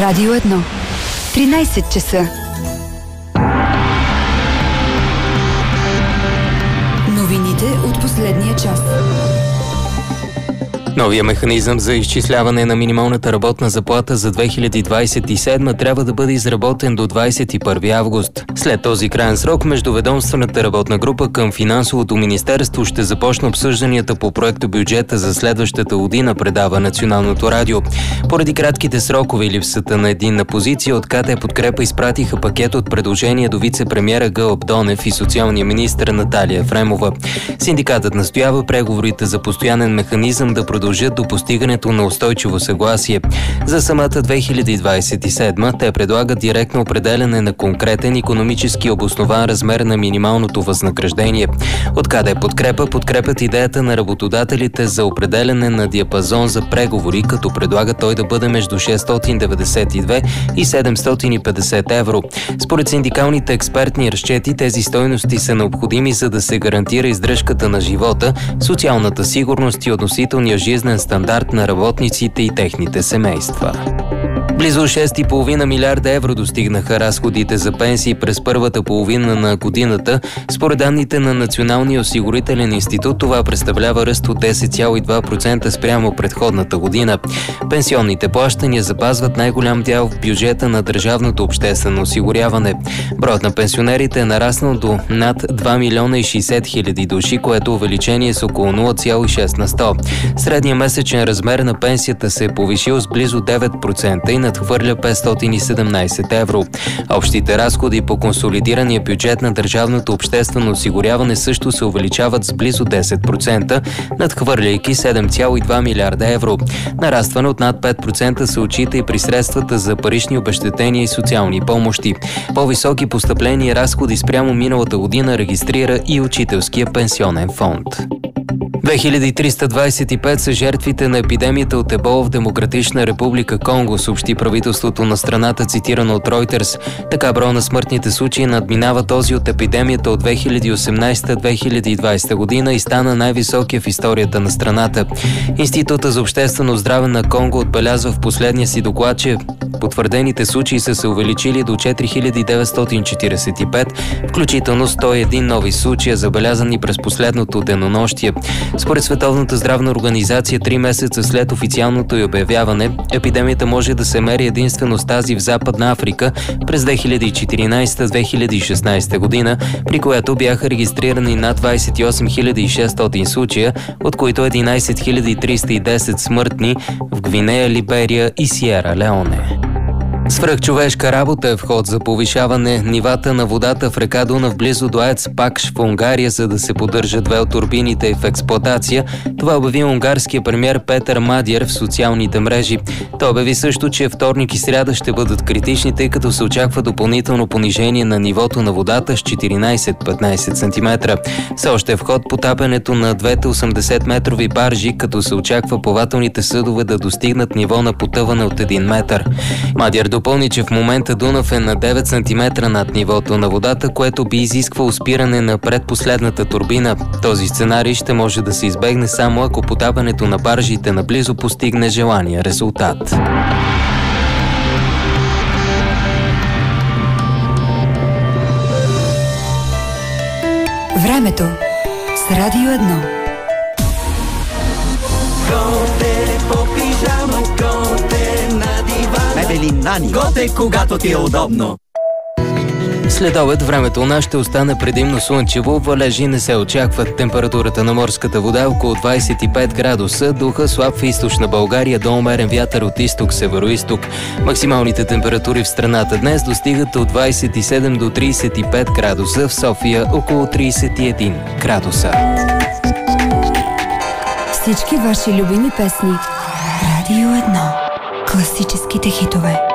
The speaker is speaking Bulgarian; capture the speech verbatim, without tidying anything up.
Радио едно. тринайсет часа. Новините от последния час. Новия механизъм за изчисляване на минималната работна заплата за две хиляди двайсет и седма трябва да бъде изработен до двайсет и първи август. След този краен срок, междуведомствената работна група към Финансовото министерство ще започне обсъжданията по проекта бюджета за следващата година, предава Националното радио. Поради кратките срокове и липсата на единна позиция, от КТ Подкрепа изпратиха пакет от предложения до вице-премиера Гълъб Донев и социалния министър Наталия Ефремова. Синдикатът настоява преговорите за постоянен механизъм да продължат до постигането на устойчиво съгласие. За самата две хиляди двайсет и седма те предлагат директно определяне на конкретен икономически обоснован размер на минималното възнаграждение. От КТ Подкрепа подкрепят идеята на работодателите за определяне на диапазон за преговори, като предлага той да бъде между шестстотин деветдесет и две и седемстотин и петдесет евро. Според синдикалните експертни разчети, тези стойности са необходими, за да се гарантира издръжката на живота, социалната сигурност и относителния жизнен стандарт на работниците и техните семейства. Близо шест и половина милиарда евро достигнаха разходите за пенсии през първата половина на годината. Според данните на Националния осигурителен институт, това представлява ръст от десет цяло и два процента спрямо предходната година. Пенсионните плащания запазват най-голям дял в бюджета на държавното обществено осигуряване. Броят на пенсионерите е нараснал до над два милиона и шейсет хиляди души, което увеличение с около нула цяло и шест на сто. Средният месечен размер на пенсията се е повишил с близо девет процента и надхвърля петстотин и седемнайсет евро. Общите разходи по консолидирания бюджет на държавното обществено осигуряване също се увеличават с близо десет процента, надхвърляйки седем цяло и два милиарда евро. Нарастване от над пет процента се отчита и при средствата за парични обезщетения и социални помощи. По-високи постъпления и разходи спрямо миналата година регистрира и Учителския пенсионен фонд. две хиляди триста двайсет и пет са жертвите на епидемията от ебола в Демократична република Конго, съобщи правителството на страната, цитирано от Reuters. Така броя на смъртните случаи надминава този от епидемията от две хиляди и осемнайсета - две хиляди и двайсета година и стана най-високия в историята на страната. Института за обществено здраве на Конго отбелязва в последния си доклад, че потвърдените случаи са се увеличили до четири хиляди деветстотин четирийсет и пет, включително сто и един нови случая, забелязани през последното денонощие. Според Световната здравна организация, три месеца след официалното й обявяване, епидемията може да се мери единствено с тази в Западна Африка през две хиляди и четиринайсета - две хиляди и шестнайсета година, при която бяха регистрирани над двайсет и осем хиляди и шестстотин случая, от които единайсет хиляди триста и десет смъртни в Гвинея, Либерия и Сиера Леоне. Свръхчовешка работа е в ход за повишаване нивата на водата в река Дунав близо до АЕЦ Пакш в Унгария, за да се поддържат две от турбините в експлоатация. Това обяви унгарския премиер Петър Мадиер в социалните мрежи. Той обяви също, че вторник и сряда ще бъдат критични, тъй като се очаква допълнително понижение на нивото на водата с четиринайсет - петнайсет сантиметра. Все още е в ход потапянето на двете осемдесетметрови баржи, като се очаква плавателните съдове да достигнат ниво на потъване от един метър. Мадиер допълни, че в момента Дунав е на девет сантиметра над нивото на водата, което би изисквало спиране на предпоследната турбина. Този сценарий ще може да се избегне само ако потапането на баржите наблизо постигне желания резултат. Времето с Радио едно. Готе, когато ти е удобно. След обед времето у нас ще остане предимно слънчево, валежи не се очакват. Температурата на морската вода около двайсет и пет градуса, духа слаб в източна България до умерен вятър от изток-североизток. Максималните температури в страната днес достигат от двайсет и седем до трийсет и пет градуса, в София около трийсет и един градуса. Всички ваши любими песни. Радио едно. Класическите хитове.